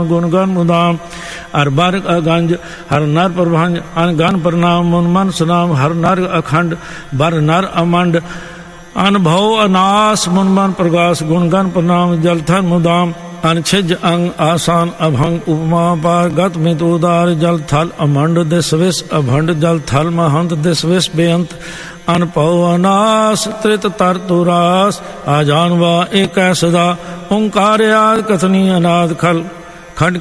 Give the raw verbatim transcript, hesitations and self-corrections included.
गुण गण मुदाम हर बार अगंज हर नर प्रभंज अनगन प्रणाम मुन मन सुनाम हर नर अखंड बर नर अमंड अनुभव अनास मुन मन प्रगास गुणगन प्रणाम जलथन मुदाम अनछिज अंग आसान अभंग उपमा पार गत मित उदार जल थल अमंड दिस विस अभंड जल थल महंत दिस विस बेअंत अनपव अनास त्रित तर तुरास आजानवा एक सदा ओंकार आद कथनी अनाद खल खंड